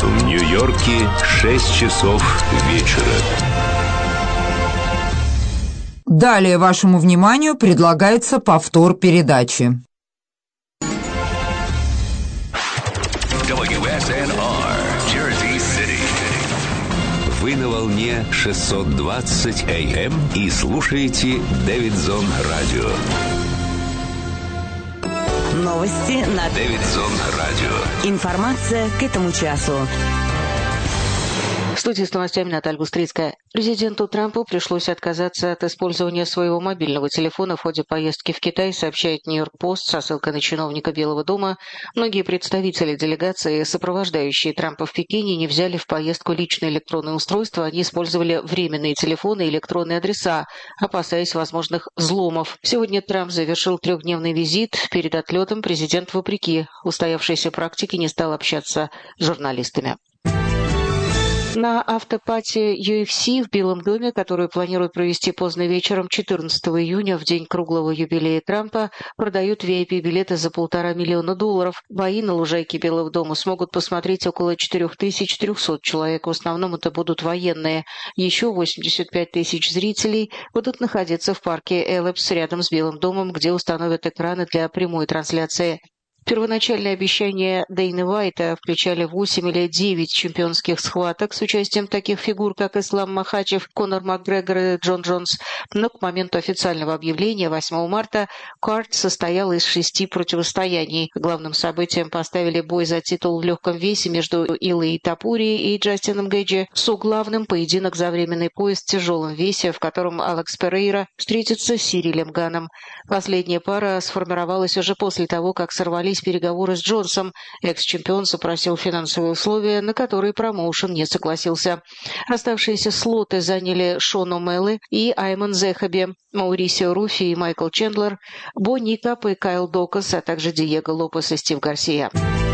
В Нью-Йорке 6 часов вечера. Далее вашему вниманию предлагается повтор передачи. WSNR, Jersey City. Вы на волне 620 AM и слушаете Дэвидсон Радио. Новости на Дэвидсон Радио. Информация к этому часу. В студии с новостями Наталья Густрицкая. Президенту Трампу пришлось отказаться от использования своего мобильного телефона в ходе поездки в Китай, сообщает Нью-Йорк-Пост со ссылкой на чиновника Белого дома. Многие представители делегации, сопровождающие Трампа в Пекине, не взяли в поездку личные электронные устройства, они использовали временные телефоны и электронные адреса, опасаясь возможных взломов. Сегодня Трамп завершил 3-дневный визит. Перед отлетом президент, вопреки устоявшейся практике, не стал общаться с журналистами. На автопати UFC в Белом доме, которую планируют провести поздно вечером 14 июня, в день круглого юбилея Трампа, продают VIP-билеты за $1,5 миллиона. Бои на лужайке Белого дома смогут посмотреть около 4300 человек. В основном это будут военные. Еще 85 тысяч зрителей будут находиться в парке Эллипс рядом с Белым домом, где установят экраны для прямой трансляции. Первоначальные обещания Дейна Уайта включали 8 или 9 чемпионских схваток с участием таких фигур, как Ислам Махачев, Конор Макгрегор и Джон Джонс. Но к моменту официального объявления 8 марта карт состоял из 6 противостояний. Главным событием поставили бой за титул в легком весе между Илой Тапури и Джастином Гэджи, соглавным поединок за временный пояс в тяжелом весе, в котором Алекс Перейра встретится с Сирилем Ганом. Последняя пара сформировалась уже после того, как сорвались переговоры с Джонсом. Экс-чемпион запросил финансовые условия, на которые промоушен не согласился. Оставшиеся слоты заняли Шон О'Мэлли и Айман Зехаби, Маурисио Руфи и Майкл Чендлер, Бо Никап и Кайл Докас, а также Диего Лопес и Стив Гарсия.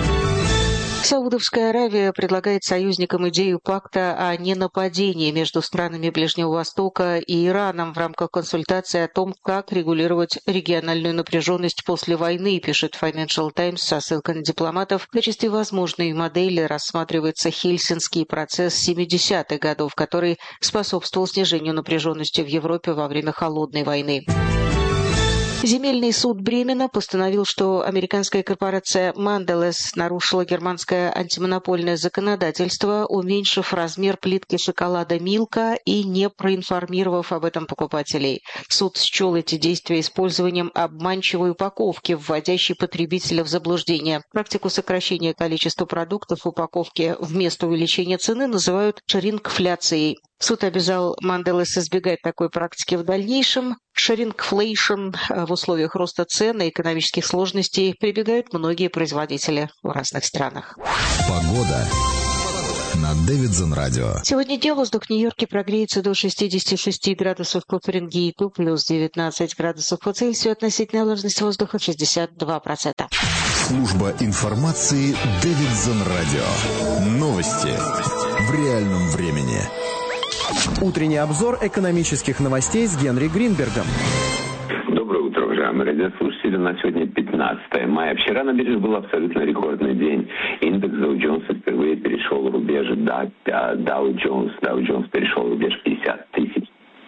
Саудовская Аравия предлагает союзникам идею пакта о ненападении между странами Ближнего Востока и Ираном в рамках консультации о том, как регулировать региональную напряженность после войны, пишет Financial Times со ссылкой на дипломатов. В качестве возможной модели рассматривается Хельсинский процесс 70-х годов, который способствовал снижению напряженности в Европе во время Холодной войны. Земельный суд Бремена постановил, что американская корпорация Mondelez нарушила германское антимонопольное законодательство, уменьшив размер плитки шоколада Милка и не проинформировав об этом покупателей. Суд счел эти действия использованием обманчивой упаковки, вводящей потребителя в заблуждение. Практику сокращения количества продуктов в упаковке вместо увеличения цены называют шрингфляцией. Суд обязал Mondelez избегать такой практики в дальнейшем. Шрингфлейшн в условиях роста цен и экономических сложностей прибегают многие производители в разных странах. Погода на Дэвидсон Радио. Сегодня днем воздух в Нью-Йорке прогреется до 66 градусов по Фаренгейту, плюс 19 градусов по Цельсию, относительная влажность воздуха 62%. Служба информации Дэвидсон Радио. Новости в реальном времени. Утренний обзор экономических новостей с Генри Гринбергом. Доброе утро, уважаемые радиослушатели. На сегодня 15 мая. Вчера на бирже был абсолютно рекордный день. Индекс Dow Jones впервые перешел рубеж. Dow Jones перешел рубеж 50 тысяч.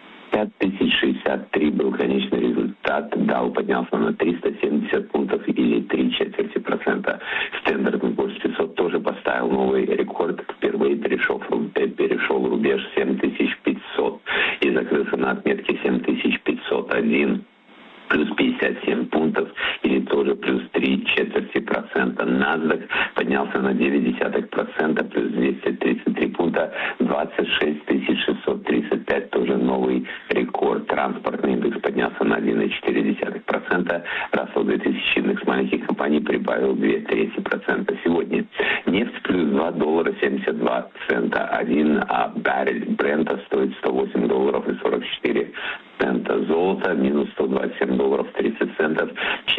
5063 был конечный результат. Dow поднялся на 370 пунктов или 0,03%. Standard & Poor's 500 тоже поставил новый рекорд. Впервые перешел рубеж 7500 и закрылся на отметке 7501. Плюс 57 пунктов или тоже плюс 0,03%. NASDAQ поднялся на 0,9%, плюс 233 пункта, 26 635, тоже новый рекорд. Транспортный индекс поднялся на 1,4%. Russell 2000 индекс маленьких компаний прибавил 0,02%. Сегодня нефть плюс $2.72 1, а баррель Брента стоит $108.44. Золото минус $127.30.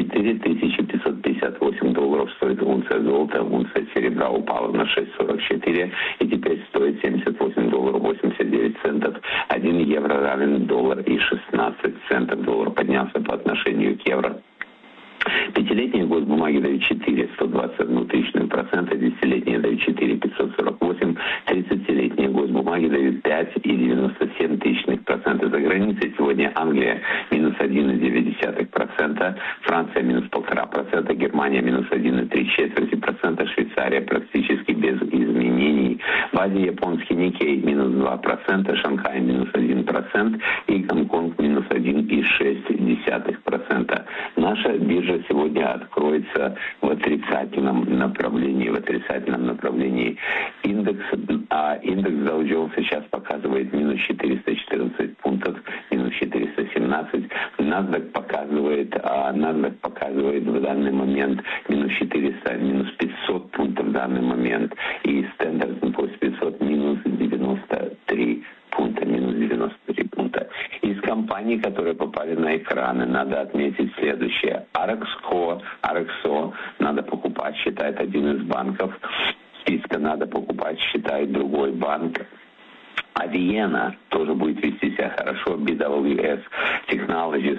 4558 долларов стоит унция золота. Унция серебра упала на 6,44 и теперь стоит $78.89. 1 евро равен $1.16. Доллар поднялся по отношению к евро. Пятилетние госбумаги дают 4, 121 тысячную 0,8%, десятилетние дают 4,548, 30-летние госбумаги дают 5,97%. За границей сегодня Англия минус 1,9%, Франция минус 1,5%, Германия минус 1,3%, Швейцария практически без изменений. В Азии японский Никей минус 2%, Шанхай минус 1% и Гонконг минус 1,6%. Наша биржа сегодня откроется в отрицательном направлении. Индекс Dow Jones сейчас показывает минус 414 пунктов, минус 417. NASDAQ показывает в данный момент минус 400, минус 500 пунктов в данный момент. И Standard & Poor's 500 минус 93 пункта, минус 93 пункта. Из компаний, которые попали на экраны, надо отметить следующее. Arexo надо покупать, считает один из банков. Списка надо покупать, считает другой банк. Авиена тоже будет вести себя хорошо. BWS Technologies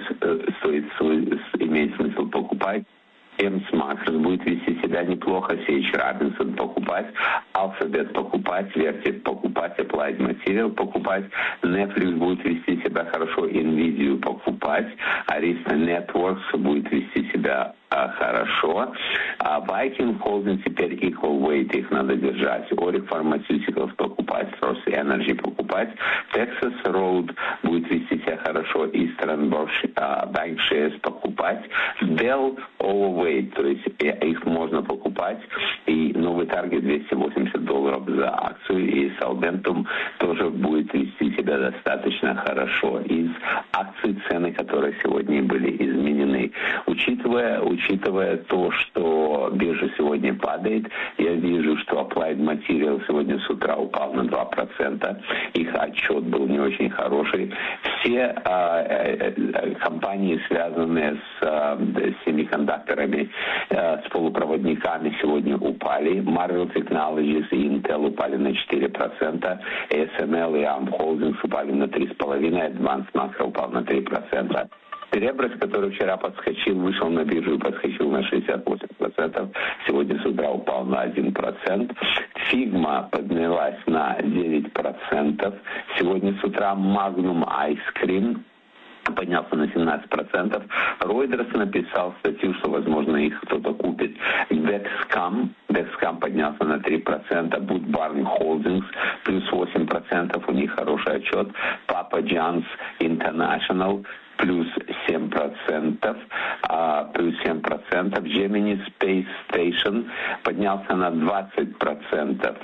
имеет смысл покупать. Макрос будет вести себя неплохо, C.H. Robinson покупать, Alphabet покупать, Vertiv покупать, Applied Material покупать, Netflix будет вести себя хорошо, Nvidia покупать, Arista Networks будет вести себя хорошо. Viking Holding теперь equal weight, их надо держать. Oric Pharmaceuticals покупать, Source Energy покупать, Texas Road будет вести себя хорошо, Eastern Bank Shares покупать, Dell overweight, то есть их можно покупать, и новый таргет $280 за акцию, и Solventum тоже будет вести себя достаточно хорошо. Из акций цены, которые сегодня были изменены. Учитывая то, что биржа сегодня падает, я вижу, что Applied Material сегодня с утра упал на 2%. Их отчет был не очень хороший. Все компании, связанные с семикондукторами, с полупроводниками, сегодня упали. Marvell Technologies и Intel упали на 4%. ASML и ARM Holdings упали на 3,5%. Advanced Macro упал на 3%. Cerberus, который вчера вышел на биржу и подскочил на 68%, сегодня с утра упал на 1%. Figma поднялась на 9%. Сегодня с утра Magnum Ice Cream поднялся на 17%. Reuters написал статью, что, возможно, их кто-то купит. Dexcom поднялся на 3%. Boot Barn Holdings плюс 8%. У них хороший отчет. Papa John's International плюс 7%, Gemini Space Station поднялся на 20%.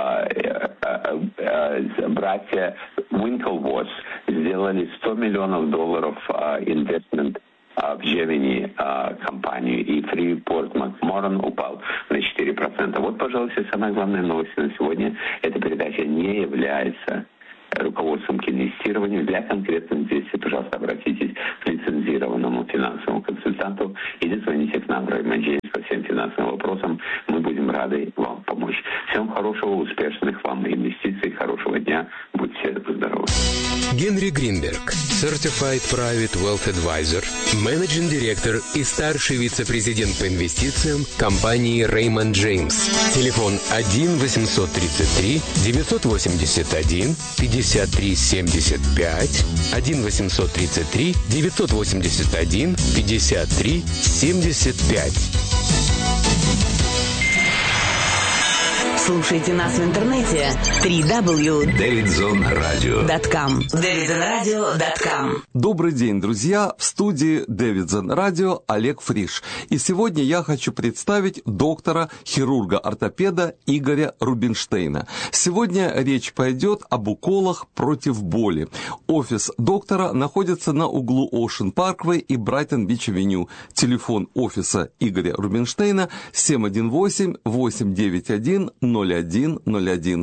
Братья Winklevoss сделали $100 миллионов инвестмент в Gemini компанию, и Freeport McMoran упал на 4%. Вот, пожалуй, все самые главные новости на сегодня. Эта передача не является руководством к инвестированию. Для конкретных действий, пожалуйста, обратитесь к лицензированному финансовому консультанту или звоните к нам в Raymond James по всем финансовым вопросам. Мы будем рады вам помочь. Всем хорошего, успешных вам инвестиций, хорошего дня. Будьте здоровы. Генри Гринберг, Certified Private Wealth Advisor, менеджинг директор и старший вице-президент по инвестициям компании Raymond James. Телефон 1-833-981-53-75, 1-833-981-53-75. Слушайте нас в интернете www.davidzonradio.com. davidzonradio.com. Добрый день, друзья! В студии Davidson Radio Олег Фриш. И сегодня я хочу представить доктора-хирурга-ортопеда Игоря Рубинштейна. Сегодня речь пойдет об уколах против боли. Офис доктора находится на углу Ocean Parkway и Брайтон-Бич-авеню. Телефон офиса Игоря Рубинштейна 718-891-0000. 0101,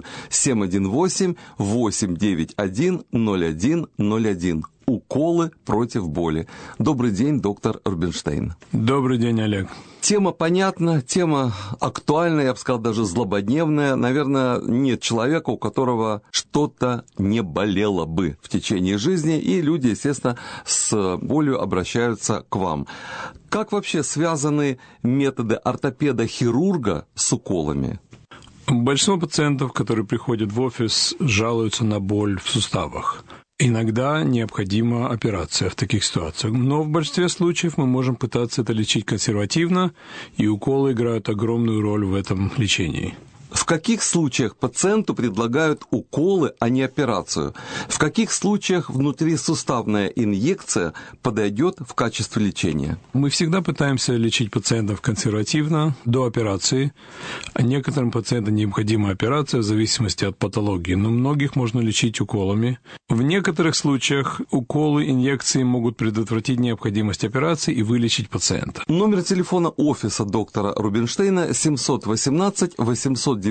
718-891-0101. Уколы против боли. Добрый день, доктор Рубинштейн. Добрый день, Олег. Тема понятна, тема актуальная, я бы сказал, даже злободневная. Наверное, нет человека, у которого что-то не болело бы в течение жизни, и люди, естественно, с болью обращаются к вам. Как вообще связаны методы ортопеда-хирурга с уколами? Большинство пациентов, которые приходят в офис, жалуются на боль в суставах. Иногда необходима операция в таких ситуациях, но в большинстве случаев мы можем пытаться это лечить консервативно, и уколы играют огромную роль в этом лечении. В каких случаях пациенту предлагают уколы, а не операцию? В каких случаях внутрисуставная инъекция подойдет в качестве лечения? Мы всегда пытаемся лечить пациентов консервативно, до операции. А некоторым пациентам необходима операция в зависимости от патологии, но многих можно лечить уколами. В некоторых случаях уколы, инъекции могут предотвратить необходимость операции и вылечить пациента. Номер телефона офиса доктора Рубинштейна 718-891-0101.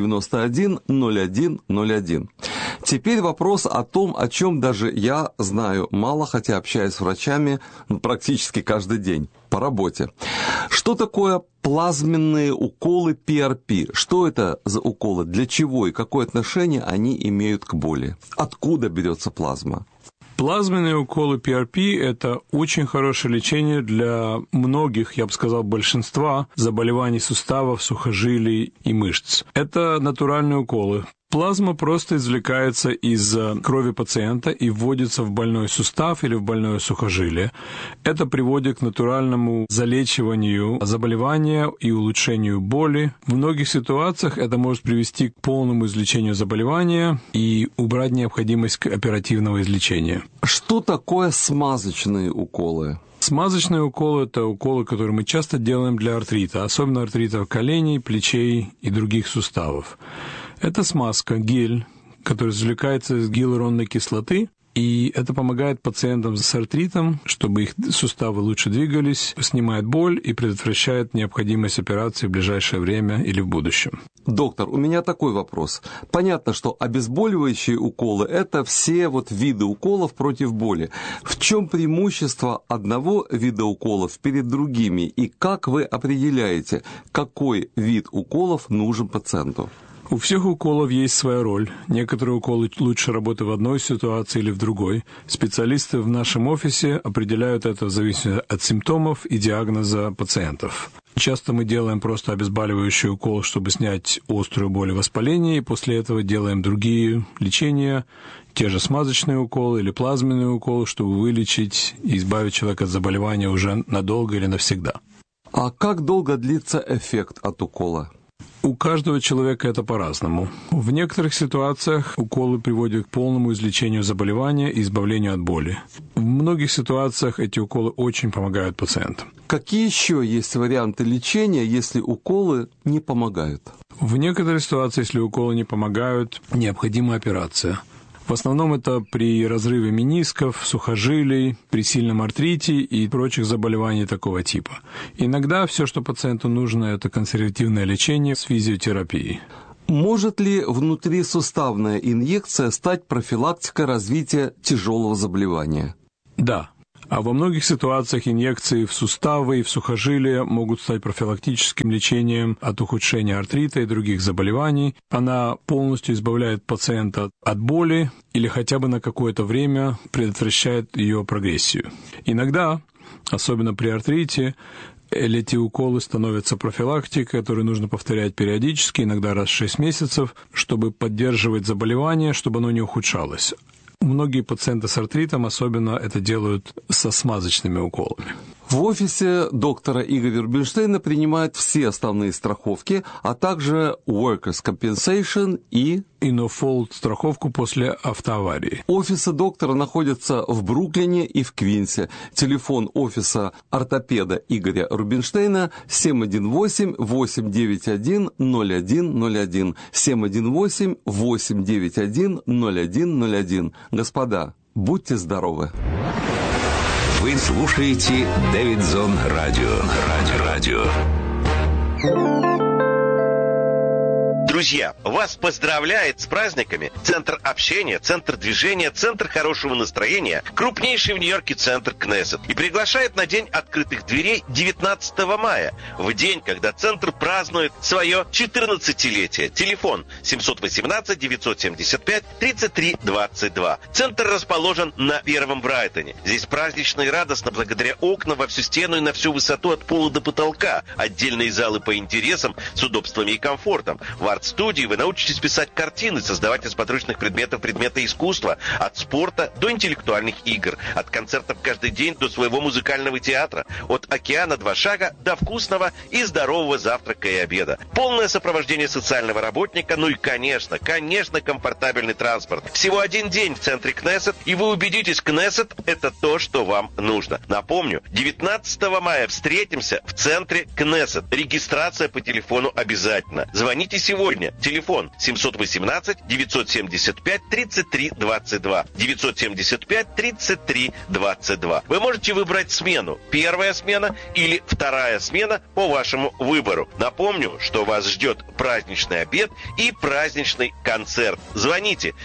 Теперь вопрос о том, о чем даже я знаю мало, хотя общаюсь с врачами практически каждый день по работе. Что такое плазменные уколы PRP? Что это за уколы? Для чего и какое отношение они имеют к боли? Откуда берется плазма? Плазменные уколы PRP – это очень хорошее лечение для многих, я бы сказал, большинства заболеваний суставов, сухожилий и мышц. Это натуральные уколы. Плазма просто извлекается из крови пациента и вводится в больной сустав или в больное сухожилие. Это приводит к натуральному залечиванию заболевания и улучшению боли. В многих ситуациях это может привести к полному излечению заболевания и убрать необходимость оперативного излечения. Что такое смазочные уколы? Смазочные уколы – это уколы, которые мы часто делаем для артрита, особенно артрита коленей, плечей и других суставов. Это смазка, гель, который извлекается из гиалуронной кислоты, и это помогает пациентам с артритом, чтобы их суставы лучше двигались, снимает боль и предотвращает необходимость операции в ближайшее время или в будущем. Доктор, у меня такой вопрос. Понятно, что обезболивающие уколы – это все виды уколов против боли. В чем преимущество одного вида уколов перед другими, и как вы определяете, какой вид уколов нужен пациенту? У всех уколов есть своя роль. Некоторые уколы лучше работают в одной ситуации или в другой. Специалисты в нашем офисе определяют это в зависимости от симптомов и диагноза пациентов. Часто мы делаем просто обезболивающий укол, чтобы снять острую боль и воспаление, и после этого делаем другие лечения, те же смазочные уколы или плазменные уколы, чтобы вылечить и избавить человека от заболевания уже надолго или навсегда. А как долго длится эффект от укола? У каждого человека это по-разному. В некоторых ситуациях уколы приводят к полному излечению заболевания и избавлению от боли. В многих ситуациях эти уколы очень помогают пациентам. Какие еще есть варианты лечения, если уколы не помогают? В некоторых ситуациях, если уколы не помогают, необходима операция. В основном это при разрыве менисков, сухожилий, при сильном артрите и прочих заболеваниях такого типа. Иногда все, что пациенту нужно, это консервативное лечение с физиотерапией. Может ли внутрисуставная инъекция стать профилактикой развития тяжелого заболевания? Да. А во многих ситуациях инъекции в суставы и в сухожилия могут стать профилактическим лечением от ухудшения артрита и других заболеваний. Она полностью избавляет пациента от боли или хотя бы на какое-то время предотвращает ее прогрессию. Иногда, особенно при артрите, эти уколы становятся профилактикой, которую нужно повторять периодически, иногда раз в 6 месяцев, чтобы поддерживать заболевание, чтобы оно не ухудшалось. Многие пациенты с артритом особенно это делают со смазочными уколами. В офисе доктора Игоря Рубинштейна принимают все основные страховки, а также Workers' Compensation и No-Fault страховку после автоаварии. Офисы доктора находятся в Бруклине и в Квинсе. Телефон офиса ортопеда Игоря Рубинштейна 718-891-0101. 718-891-0101. Господа, будьте здоровы! Вы слушаете Дэвидсон Радио. Друзья, вас поздравляет с праздниками Центр общения, Центр движения, Центр хорошего настроения, крупнейший в Нью-Йорке центр Кнессет. И приглашает на День открытых дверей 19 мая, в день, когда центр празднует свое 14-летие. Телефон 718-975-3322. Центр расположен на Первом Брайтоне. Здесь празднично и радостно благодаря окнам во всю стену и на всю высоту от пола до потолка. Отдельные залы по интересам с удобствами и комфортом. В арт-студии вы научитесь писать картины, создавать из подручных предметов предметы искусства, от спорта до интеллектуальных игр, от концертов каждый день до своего музыкального театра, от океана 2 шага до вкусного и здорового завтрака и обеда. Полное сопровождение социального работника, ну и, конечно, комфортабельный транспорт. Всего один день в центре Кнессет, и вы убедитесь, Кнессет – это то, что вам нужно. Напомню, 19 мая встретимся в центре Кнессет. Регистрация по телефону обязательно. Звоните сегодня. Телефон 718-975-3322. 975-3322. Вы можете выбрать смену. Первая смена или вторая смена по вашему выбору. Напомню, что вас ждет праздничный обед и праздничный концерт. Звоните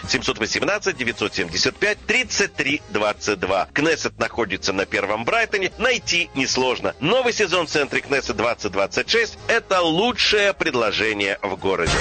718-975-3322. Кнессет находится на Первом Брайтоне. Найти несложно. Новый сезон в центре Кнессет 2026 – это лучшее предложение в городе.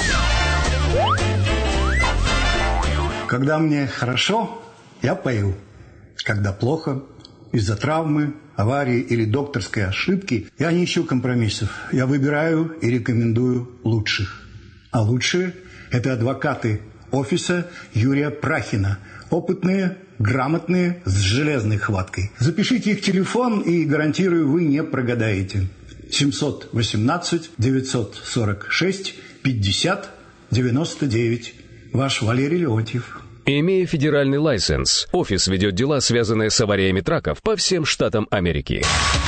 Когда мне хорошо, я пою. Когда плохо, из-за травмы, аварии или докторской ошибки, я не ищу компромиссов. Я выбираю и рекомендую лучших. А лучшие – это адвокаты офиса Юрия Прахина. Опытные, грамотные, с железной хваткой. Запишите их телефон, и, гарантирую, вы не прогадаете. 718-946-50-99. Ваш Валерий Леонтьев. Имея федеральный лайсенс, офис ведет дела, связанные с авариями траков по всем штатам Америки.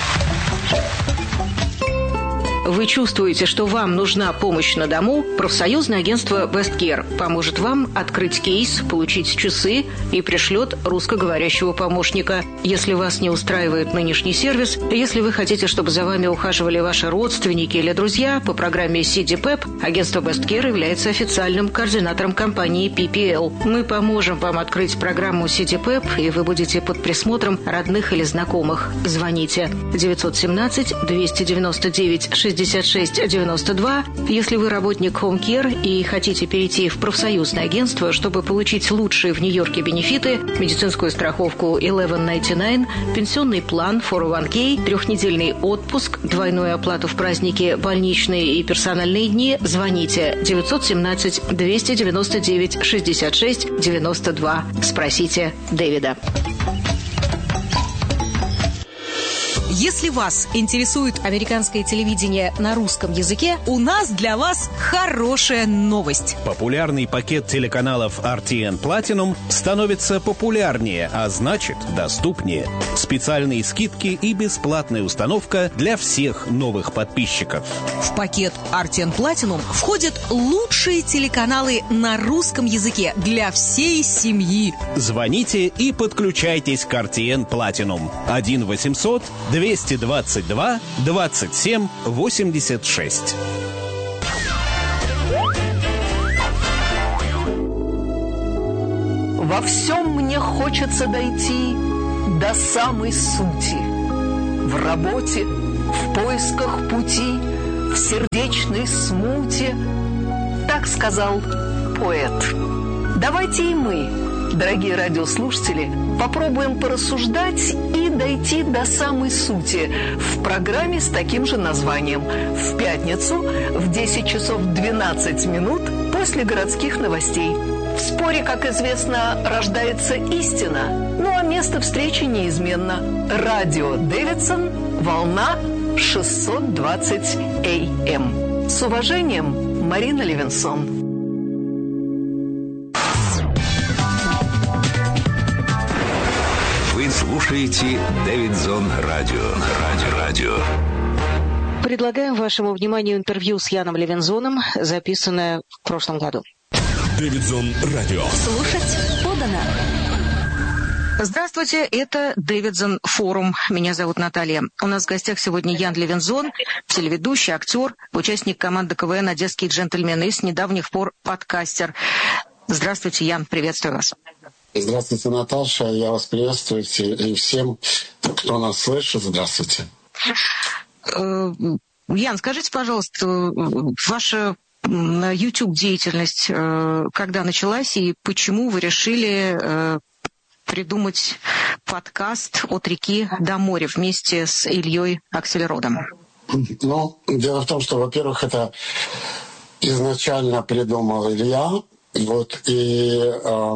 Вы чувствуете, что вам нужна помощь на дому? Профсоюзное агентство Westcare поможет вам открыть кейс, получить часы и пришлет русскоговорящего помощника. Если вас не устраивает нынешний сервис, если вы хотите, чтобы за вами ухаживали ваши родственники или друзья, по программе CDPEP агентство Westcare является официальным координатором компании PPL. Мы поможем вам открыть программу CDPEP, и вы будете под присмотром родных или знакомых. Звоните 917-299-6692. Если вы работник Home Care и хотите перейти в профсоюзное агентство, чтобы получить лучшие в Нью-Йорке бенефиты, медицинскую страховку 1199, пенсионный план 401k, 3-недельный отпуск, двойную оплату в праздники, больничные и персональные дни, звоните 917-299-6692. Спросите Дэвида. Если вас интересует американское телевидение на русском языке, у нас для вас хорошая новость. Популярный пакет телеканалов RTN Platinum становится популярнее, а значит доступнее. Специальные скидки и бесплатная установка для всех новых подписчиков. В пакет RTN Platinum входят лучшие телеканалы на русском языке для всей семьи. Звоните и подключайтесь к RTN Platinum. 1-800-222-27-86. Во всем мне хочется дойти до самой сути. В работе, в поисках пути, в сердечной смуте. Так сказал поэт. Давайте и мы, дорогие радиослушатели, попробуем порассуждать и дойти до самой сути в программе с таким же названием. В пятницу в 10 часов 12 минут после городских новостей. В споре, как известно, рождается истина, ну а место встречи неизменно. Радио Дэвидсон, волна 620 АМ. С уважением, Марина Левинсон. Вы слушаете Дэвидсон Радио. Предлагаем вашему вниманию интервью с Яном Левинсоном, записанное в прошлом году. Дэвидсон Радио. Слушать подано. Здравствуйте, это Дэвидсон форум. Меня зовут Наталья. У нас в гостях сегодня Ян Левинзон, телеведущий, актер, участник команды КВН «Одесские джентльмены» и с недавних пор подкастер. Здравствуйте, Ян, приветствую вас. Здравствуйте, Наташа, я вас приветствую и всем, кто нас слышит, здравствуйте. Ян, скажите, пожалуйста, ваша YouTube-деятельность когда началась и почему вы решили придумать подкаст «От реки до моря» вместе с Ильей Аксельродом? Ну, дело в том, что, во-первых, это изначально придумал Илья, вот, и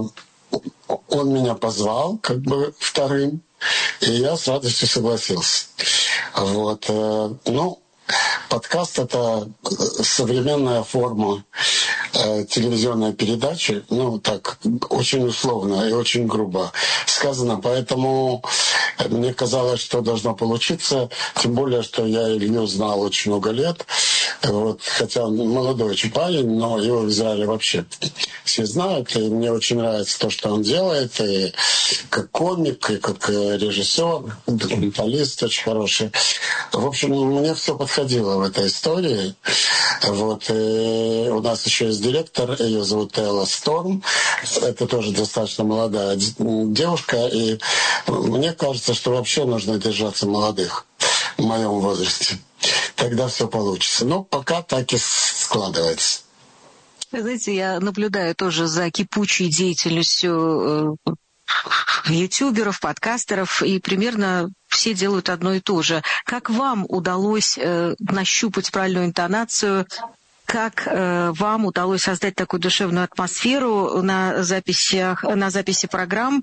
он меня позвал как бы вторым, и я с радостью согласился. Вот, ну, подкаст — это современная форма телевизионной передачи, ну так, очень условно и очень грубо сказано, поэтому мне казалось, что должно получиться, тем более, что я Илью знал очень много лет, вот, хотя он молодой очень парень, но его в Израиле вообще все знают, и мне очень нравится то, что он делает, и как комик, и как режиссер, документалист очень хороший. В общем, мне все подходило в этой истории. Вот, и у нас еще есть директор, ее зовут Элла Сторм. Это тоже достаточно молодая девушка, и мне кажется, что вообще нужно держаться молодых в моем возрасте. Тогда все получится. Но пока так и складывается. Знаете, я наблюдаю тоже за кипучей деятельностью ютуберов, подкастеров, и примерно все делают одно и то же. Как вам удалось нащупать правильную интонацию? Как вам удалось создать такую душевную атмосферу на записи программ?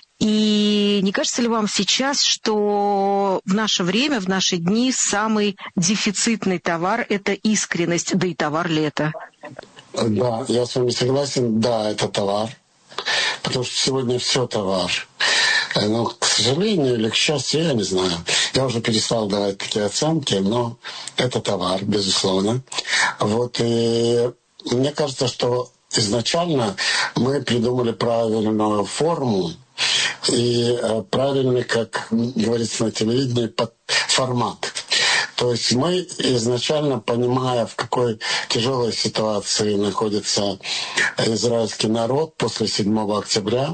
И не кажется ли вам сейчас, что в наше время, в наши дни самый дефицитный товар – это искренность, да и товар ли это? Да, я с вами согласен, да, это товар. Потому что сегодня все товар. Но, к сожалению или к счастью, я не знаю. Я уже перестал давать такие оценки, но это товар, безусловно. Вот, и мне кажется, что изначально мы придумали правильную форму и правильный, как говорится на телевидении, формат. То есть мы изначально, понимая, в какой тяжелой ситуации находится израильский народ после 7 октября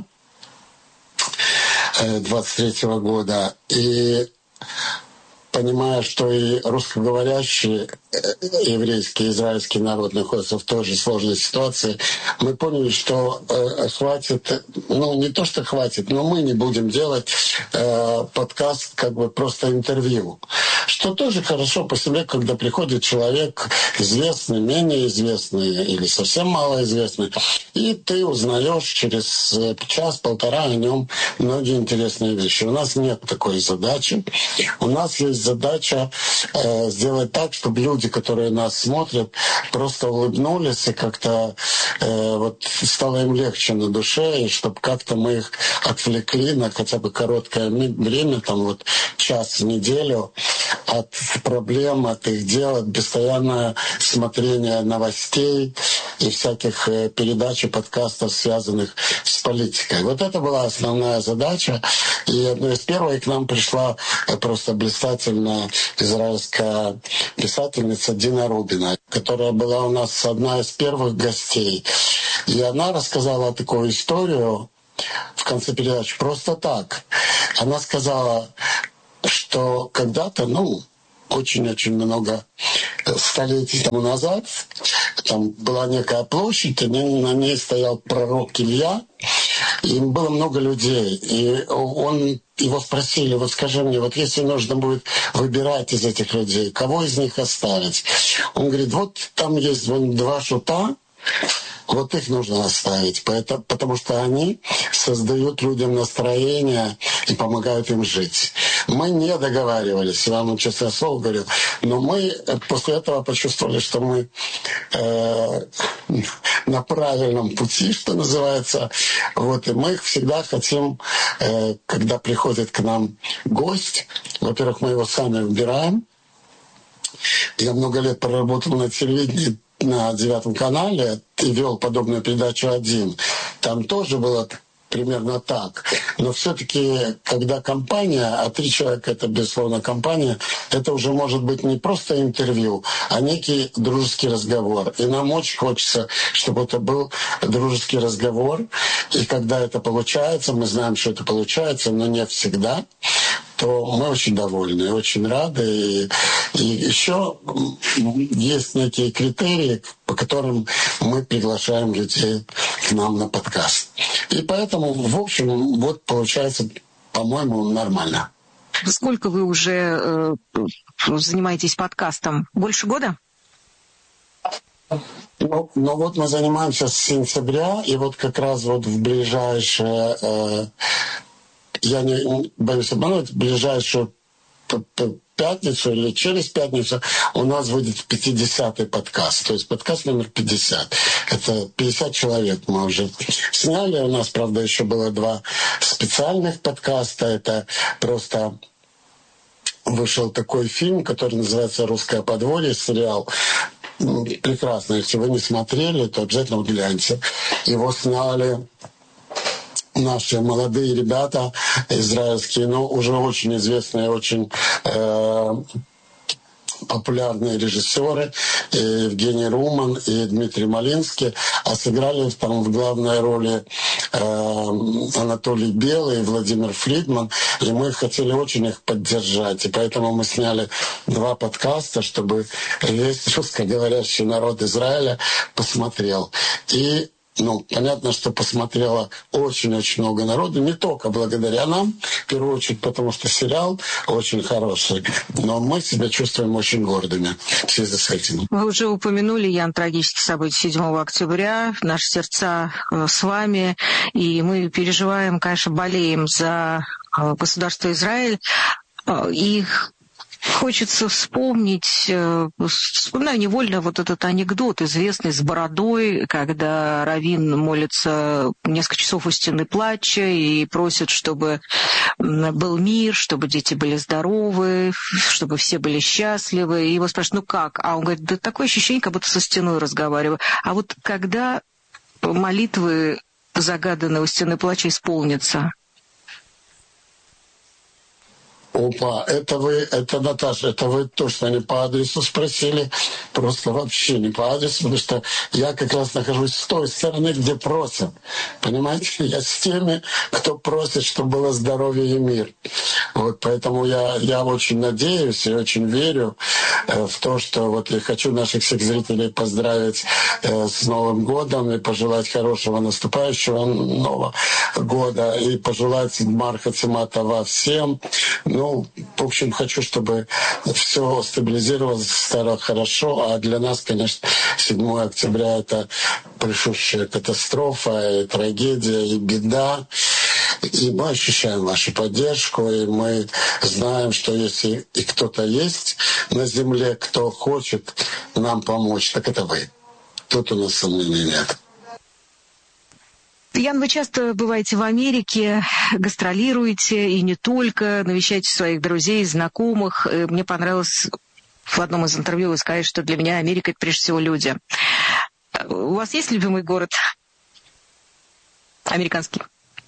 23 года, и понимая, что и русскоговорящий еврейский, израильский народ находится в той же сложной ситуации, мы поняли, что хватит, ну не то, что хватит, но мы не будем делать подкаст как бы просто интервью. Что тоже хорошо по себе, когда приходит человек известный, менее известный или совсем малоизвестный, и ты узнаешь через час-полтора о нем многие интересные вещи. У нас нет такой задачи. У нас есть задача сделать так, чтобы люди, которые нас смотрят, просто улыбнулись и как-то вот стало им легче на душе, и чтобы как-то мы их отвлекли на хотя бы короткое время, там вот час в неделю, от проблем, от их дел, от постоянного смотрения новостей и всяких передач и подкастов, связанных с политикой. Вот это была основная задача. И одной из первых к нам пришла просто блистательная израильская писательница Дина Рубина, которая была у нас одна из первых гостей. И она рассказала такую историю в конце передачи просто так. Она сказала, что когда-то, очень-очень много столетий тому назад, там была некая площадь, и на ней стоял пророк Илья, и было много людей. И его спросили, вот скажи мне, вот если нужно будет выбирать из этих людей, кого из них оставить? Он говорит, вот там есть 2 шута, вот их нужно оставить, потому что они создают людям настроение и помогают им жить. Мы не договаривались, я вам честное слово говорю, но мы после этого почувствовали, что мы на правильном пути, что называется. Вот, и мы всегда хотим, когда приходит к нам гость, во-первых, мы его сами выбираем. Я много лет проработал на телевидении, на 9 канале и вел подобную передачу «Один». Там тоже было примерно так. Но все-таки, когда компания, а 3 человека — это, безусловно, компания, это уже может быть не просто интервью, а некий дружеский разговор. И нам очень хочется, чтобы это был дружеский разговор. И когда это получается, мы знаем, что это получается, но не всегда, то мы очень довольны, очень рады. И еще есть некие критерии, по которым мы приглашаем людей к нам на подкаст. И поэтому, в общем, вот получается, по-моему, нормально. Сколько вы уже занимаетесь подкастом? Больше года? Ну вот мы занимаемся с сентября, и вот как раз вот в ближайшее... Я не боюсь обмануть, в ближайшую пятницу или через пятницу у нас выйдет 50-й подкаст. То есть подкаст номер 50. Это 50 человек мы уже сняли. У нас, правда, еще было 2 специальных подкаста. Это просто вышел такой фильм, который называется «Русское подворье», сериал. Прекрасно. Если вы не смотрели, то обязательно гляньте. Его сняли наши молодые ребята израильские, но уже очень известные, очень популярные режиссеры, Евгений Руман и Дмитрий Малинский, а сыграли там в главной роли Анатолий Белый и Владимир Фридман, и мы хотели очень их поддержать, и поэтому мы сняли 2 подкаста, чтобы весь русскоговорящий народ Израиля посмотрел. И понятно, что посмотрело очень-очень много народу, не только благодаря нам, в первую очередь, потому что сериал очень хороший, но мы себя чувствуем очень гордыми в связи с этим. Вы уже упомянули, Ян, трагические события 7 октября. Наши сердца с вами, и мы переживаем, конечно, болеем за государство Израиль. И хочется вспомнить, вспоминаю невольно вот этот анекдот, известный, с бородой, когда раввин молится несколько часов у стены плача и просит, чтобы был мир, чтобы дети были здоровы, чтобы все были счастливы. И его спрашивают, как? А он говорит, да такое ощущение, как будто со стеной разговариваю. А вот когда молитвы, загаданные у стены плача, исполнятся? Опа, это Наташа, это вы точно не по адресу спросили, просто вообще не по адресу, потому что я как раз нахожусь с той стороны, где просят. Понимаете, я с теми, кто просит, чтобы было здоровье и мир. Вот поэтому я очень надеюсь и очень верю в то, что вот я хочу наших всех зрителей поздравить с Новым годом и пожелать хорошего наступающего Нового года и пожелать Марха Циматова всем. В общем, хочу, чтобы все стабилизировалось, стало хорошо. А для нас, конечно, 7 октября — это большущая катастрофа, и трагедия, и беда. И мы ощущаем вашу поддержку, и мы знаем, что если и кто-то есть на земле, кто хочет нам помочь, так это вы. Тут у нас сомнений нет. Ян, вы часто бываете в Америке, гастролируете, и не только, навещаете своих друзей, знакомых. Мне понравилось в одном из интервью вы сказали, что для меня Америка — это прежде всего люди. У вас есть любимый город американский?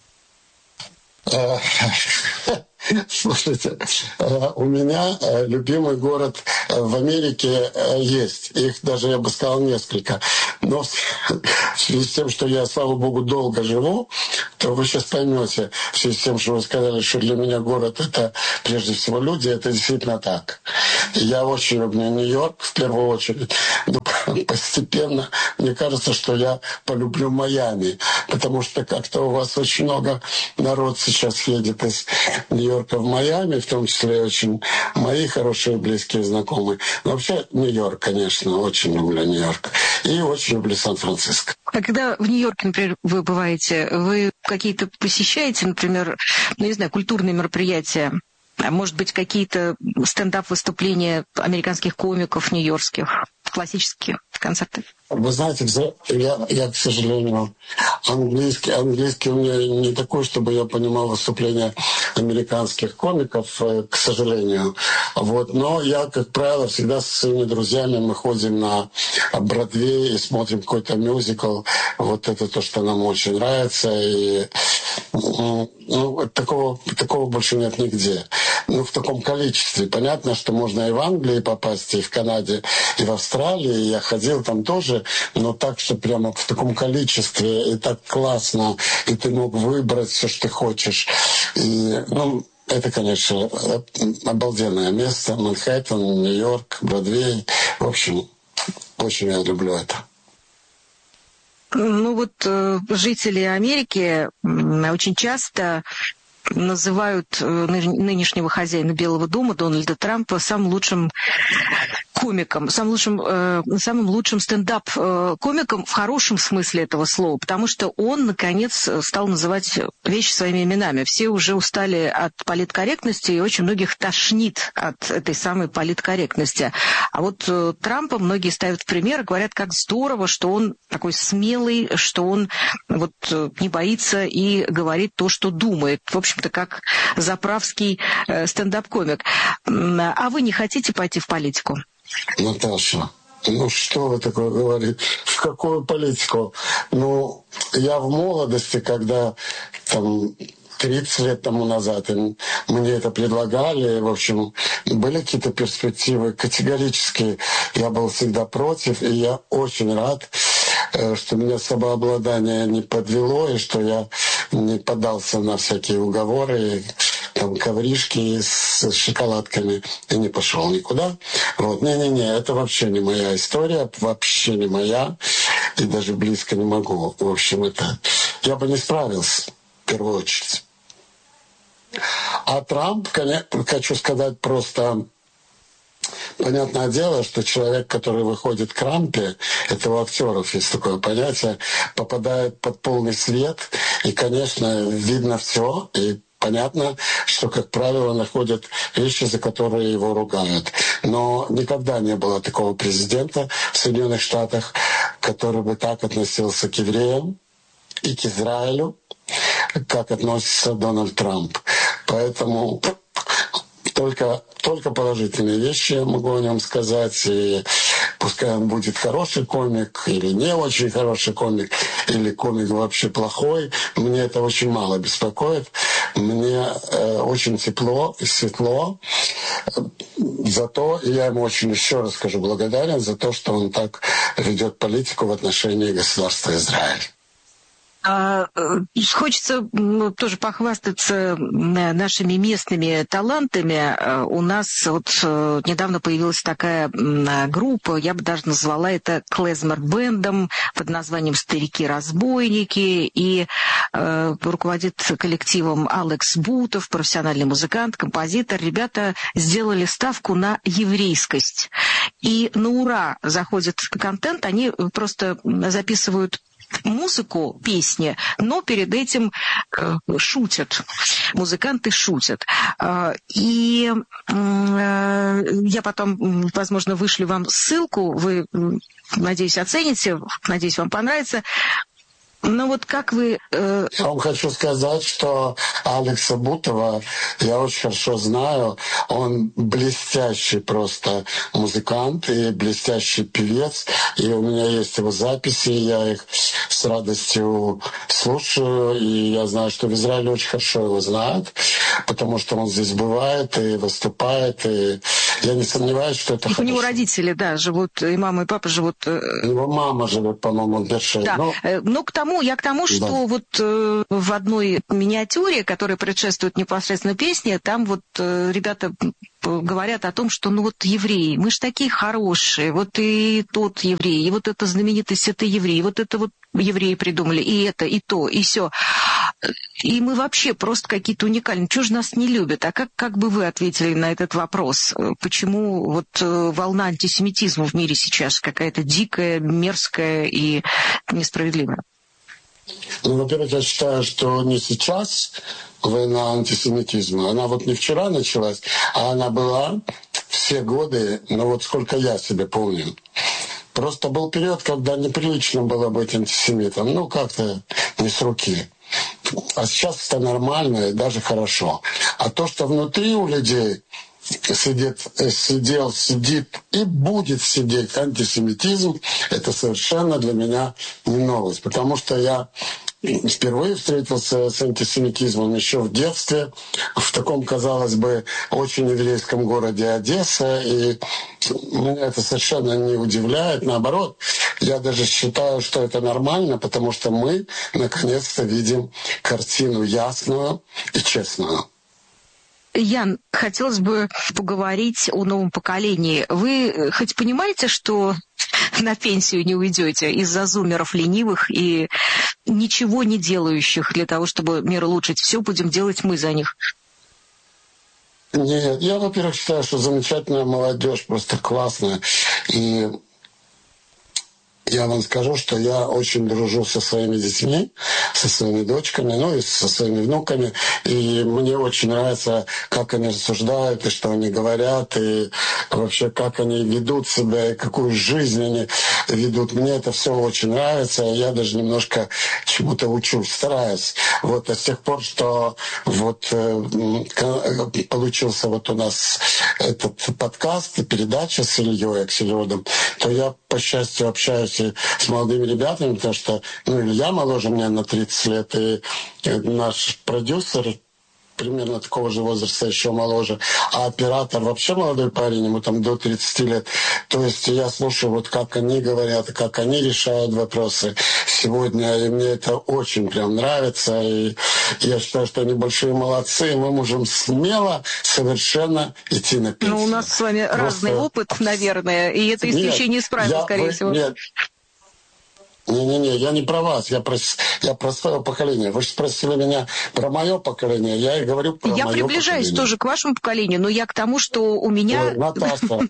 Слушайте, у меня любимый город в Америке есть. Их даже, я бы сказал, несколько. Но в связи с тем, что я, слава богу, долго живу, то вы сейчас поймете, в связи с тем, что вы сказали, что для меня город — это прежде всего люди, это действительно так. Я очень люблю Нью-Йорк в первую очередь. Но постепенно мне кажется, что я полюблю Майами, потому что как-то у вас очень много народ сейчас едет из Нью-Йорка в Майами, в том числе очень мои хорошие близкие знакомые. Но вообще Нью-Йорк, конечно, очень люблю Нью-Йорк. И очень люблю Сан-Франциско. А когда в Нью-Йорке, например, вы бываете, вы какие-то посещаете, например, не знаю, культурные мероприятия? А может быть, какие-то стендап-выступления американских комиков нью-йоркских, классические концерты? Вы знаете, я, к сожалению, английский у меня не такой, чтобы я понимал выступления американских комиков, к сожалению. Вот. Но я, как правило, всегда со своими друзьями мы ходим на Бродвей и смотрим какой-то мюзикл, Вот это то, что нам очень нравится. И такого больше нет нигде. В таком количестве. Понятно, что можно и в Англии попасть, и в Канаде, и в Австралии. Я ходил там тоже, но так, что прямо в таком количестве, и так классно, и ты мог выбрать все, что ты хочешь. И, это, конечно, обалденное место. Манхэттен, Нью-Йорк, Бродвей. В общем, очень я люблю это. Жители Америки очень часто называют нынешнего хозяина Белого дома Дональда Трампа самым лучшим комиком, самым лучшим стендап-комиком в хорошем смысле этого слова, потому что он, наконец, стал называть вещи своими именами. Все уже устали от политкорректности, и очень многих тошнит от этой самой политкорректности. А вот Трампа многие ставят в пример и говорят, как здорово, что он такой смелый, что он не боится и говорит то, что думает. В общем-то, как заправский стендап-комик. А вы не хотите пойти в политику? Наташа, что вы такое говорите? В какую политику? Я в молодости, когда 30 лет тому назад мне это предлагали, в общем, были какие-то перспективы категорически. Я был всегда против, и я очень рад, что меня самообладание не подвело, и что я не поддался на всякие уговоры, ковришки с шоколадками, и не пошел никуда. Не, это вообще не моя история, вообще не моя, и даже близко не могу. В общем, я бы не справился, в первую очередь. А Трамп, конечно, хочу сказать просто... Понятное дело, что человек, который выходит к рампе, это у актеров есть такое понятие, попадает под полный свет, и, конечно, видно все, и понятно, что, как правило, находят вещи, за которые его ругают. Но никогда не было такого президента в Соединенных Штатах, который бы так относился к евреям и к Израилю, как относится Дональд Трамп. Поэтому только положительные вещи я могу о нем сказать. И пускай он будет хороший комик или не очень хороший комик, или комик вообще плохой, мне это очень мало беспокоит. Мне очень тепло и светло. Зато я ему очень, еще раз скажу, благодарен за то, что он так ведет политику в отношении государства Израиль. Хочется тоже похвастаться нашими местными талантами. У нас недавно появилась такая группа, я бы даже назвала это клезмер-бендом под названием «Старики-разбойники», и руководит коллективом Алекс Бутов, профессиональный музыкант, композитор. Ребята сделали ставку на еврейскость. И на ура заходит контент, они просто записывают музыку, песни, но перед этим шутят. Музыканты шутят. И я потом, возможно, вышлю вам ссылку, вы, надеюсь, оцените, надеюсь, вам понравится. Но как вы... Я вам хочу сказать, что Алекса Бутова я очень хорошо знаю. Он блестящий просто музыкант и блестящий певец. И у меня есть его записи, я их с радостью слушаю. И я знаю, что в Израиле очень хорошо его знают, потому что он здесь бывает и выступает. И я не сомневаюсь, что это хорошо. У него родители, живут, и мама, и папа живут... Его мама живет, по-моему, в Бершеве. Да, но к тому, что в одной миниатюре, которая предшествует непосредственно песне, там ребята говорят о том, что евреи, мы ж такие хорошие, и тот еврей, и эта знаменитость, это еврей, это евреи придумали, и это, и то, и сё. И мы вообще просто какие-то уникальные. Чего же нас не любят? А как бы вы ответили на этот вопрос? Почему волна антисемитизма в мире сейчас какая-то дикая, мерзкая и несправедливая? Во-первых, я считаю, что не сейчас война антисемитизма. Она не вчера началась, а она была все годы, сколько я себе помню. Просто был период, когда неприлично было быть антисемитом. Как-то не с руки. А сейчас это нормально и даже хорошо. А то, что внутри у людей сидит и будет сидеть антисемитизм, это совершенно для меня не новость. Потому что я впервые встретился с антисемитизмом еще в детстве, в таком, казалось бы, очень еврейском городе Одесса. И меня это совершенно не удивляет. Наоборот, я даже считаю, что это нормально, потому что мы наконец-то видим картину ясную и честную. Ян, хотелось бы поговорить о новом поколении. Вы хоть понимаете, что на пенсию не уйдете из-за зумеров ленивых и ничего не делающих для того, чтобы мир улучшить? Все будем делать мы за них. Нет, я, во-первых, считаю, что замечательная молодежь, просто классная. И я вам скажу, что я очень дружу со своими детьми, со своими дочками, ну и со своими внуками. И мне очень нравится, как они рассуждают, и что они говорят, и вообще, как они ведут себя, и какую жизнь они ведут. Мне это все очень нравится. Я даже немножко чему-то учусь, стараюсь. Вот, а с тех пор, что вот получился вот у нас этот подкаст и передача с Ильей Аксельродом, то я, по счастью, общаюсь с молодыми ребятами, потому что Илья моложе меня на 30 лет, и наш продюсер примерно такого же возраста, еще моложе, а оператор вообще молодой парень, ему там до 30 лет. То есть я слушаю, вот как они говорят, как они решают вопросы сегодня, и мне это очень прям нравится, и я считаю, что они большие молодцы, и мы можем смело совершенно идти на пенсию. Ну, у нас с вами просто разный опыт, наверное, и это исключение из правил, скорее всего. Нет. Не-не-не, я не про вас, я про свое поколение. Вы же спросили меня про мое поколение, я и говорю про мое поколение. Я приближаюсь тоже к вашему поколению, но я к тому, что у меня... Ой, Наташа,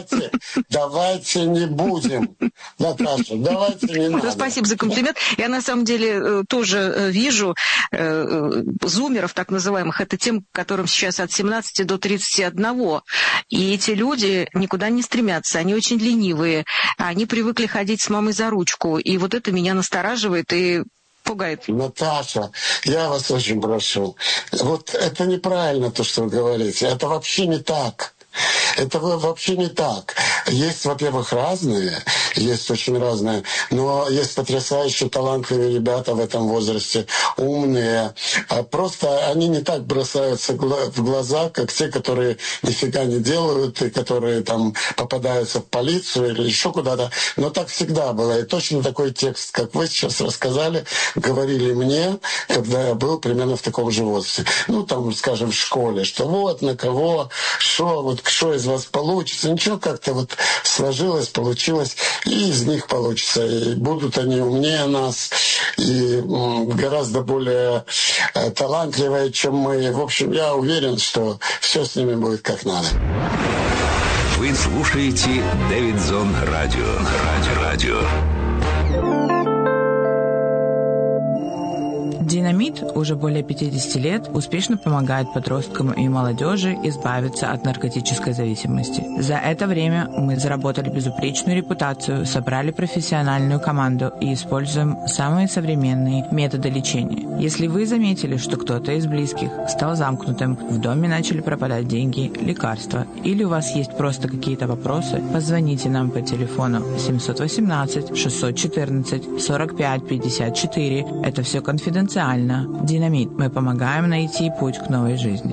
давайте не будем. Наташа, давайте не надо. Спасибо за комплимент. Я на самом деле тоже вижу зумеров, так называемых, это тем, которым сейчас от 17 до 31. И эти люди никуда не стремятся, они очень ленивые, они привыкли ходить с мамой за ручку, и вот это меня настораживает и пугает. Наташа, я вас очень прошу. Вот это неправильно, то, что вы говорите. Это вообще не так. Это вообще не так. Есть, во-первых, разные, есть очень разные, но есть потрясающе талантливые ребята в этом возрасте, умные. Просто они не так бросаются в глаза, как те, которые нифига не делают, и которые там попадаются в полицию или еще куда-то. Но так всегда было. И точно такой текст, как вы сейчас рассказали, говорили мне, когда я был примерно в таком же возрасте. Ну, там, скажем, в школе, что вот на кого, что из вас получится. Ничего, как-то вот сложилось, получилось, и из них получится. И будут они умнее нас, и гораздо более талантливые, чем мы. В общем, я уверен, что все с ними будет как надо. Вы слушаете Дэвидсон Радио. Динамит уже более 50 лет успешно помогает подросткам и молодежи избавиться от наркотической зависимости. За это время мы заработали безупречную репутацию, собрали профессиональную команду и используем самые современные методы лечения. Если вы заметили, что кто-то из близких стал замкнутым, в доме начали пропадать деньги, лекарства, или у вас есть просто какие-то вопросы, позвоните нам по телефону 718-614-45-54. Это все конфиденциально. Динамит. Мы помогаем найти путь к новой жизни.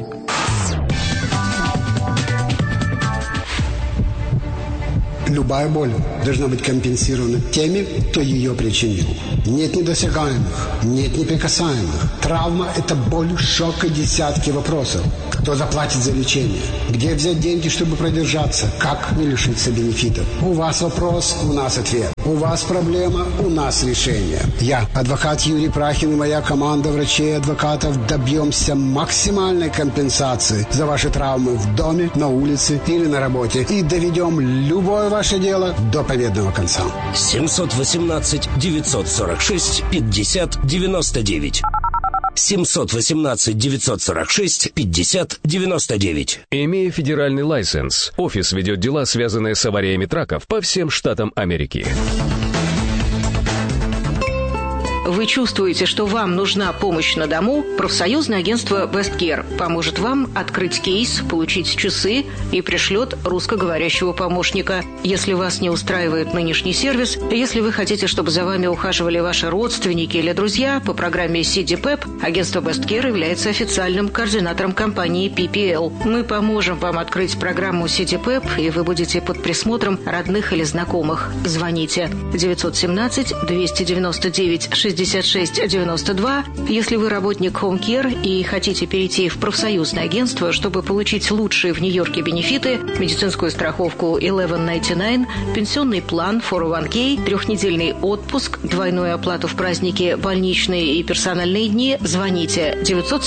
Любая боль должна быть компенсирована теми, кто ее причинил. Нет недосягаемых, нет неприкасаемых. Травма – это боль, шок и десятки вопросов. Кто заплатит за лечение? Где взять деньги, чтобы продержаться? Как не лишиться бенефитов? У вас вопрос, у нас ответ. У вас проблема, у нас решение. Я, адвокат Юрий Прахин, и моя команда врачей и адвокатов добьемся максимальной компенсации за ваши травмы в доме, на улице или на работе. И доведем любое ваше дело до победного конца. 718-946-50-99. 718-946-50-99. Имея федеральный лайсенс, офис ведет дела, связанные с авариями траков по всем штатам Америки. вы чувствуете, что вам нужна помощь на дому, профсоюзное агентство Best Care поможет вам открыть кейс, получить часы и пришлет русскоговорящего помощника. Если вас не устраивает нынешний сервис, если вы хотите, чтобы за вами ухаживали ваши родственники или друзья, по программе CDPEP агентство Best Care является официальным координатором компании PPL. Мы поможем вам открыть программу CDPEP, и вы будете под присмотром родных или знакомых. Звоните 917-299-66-92. Если вы работник Home Care и хотите перейти в профсоюзное агентство, чтобы получить лучшие в Нью-Йорке бенефиты, медицинскую страховку 1199, пенсионный план 401k, трехнедельный отпуск, двойную оплату в праздники, больничные и персональные дни, звоните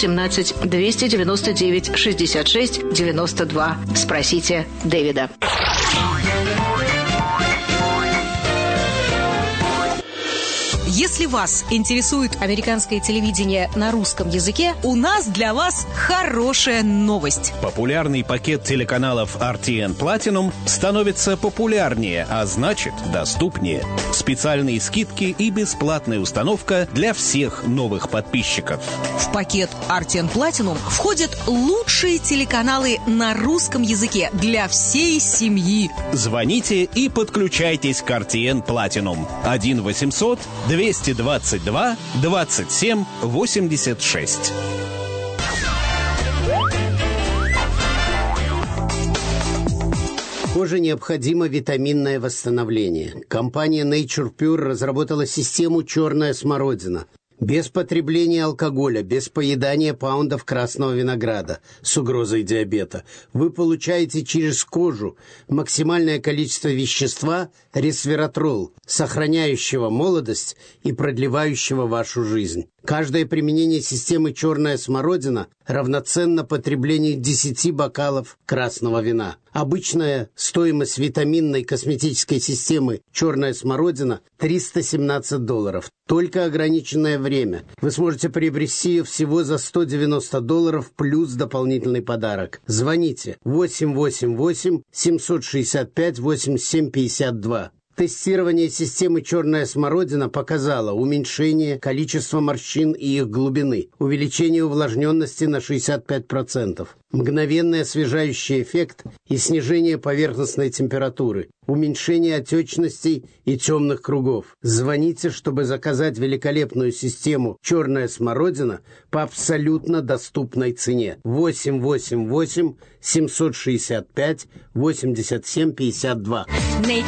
917-299-66-92. Спросите Дэвида. Если вас интересует американское телевидение на русском языке, у нас для вас хорошая новость. Популярный пакет телеканалов RTN Platinum становится популярнее, а значит, доступнее. Специальные скидки и бесплатная установка для всех новых подписчиков. В пакет RTN Platinum входят лучшие телеканалы на русском языке для всей семьи. Звоните и подключайтесь к RTN Platinum. 1-800-222-27-86. Коже необходимо витаминное восстановление. Компания Nature Pure разработала систему «Черная смородина». Без потребления алкоголя, без поедания паундов красного винограда с угрозой диабета вы получаете через кожу максимальное количество вещества ресвератрол, сохраняющего молодость и продлевающего вашу жизнь. Каждое применение системы «Черная смородина» равноценно потреблению 10 бокалов красного вина. Обычная стоимость витаминной косметической системы «Черная смородина» $317. Только ограниченное время. Вы сможете приобрести ее всего за $190 плюс дополнительный подарок. Звоните 888-765-8752. Тестирование системы «Черная смородина» показало уменьшение количества морщин и их глубины, увеличение увлажненности на 65%, мгновенный освежающий эффект и снижение поверхностной температуры, уменьшение отечностей и темных кругов. Звоните, чтобы заказать великолепную систему «Черная смородина» по абсолютно доступной цене. 888-765-8752. Nature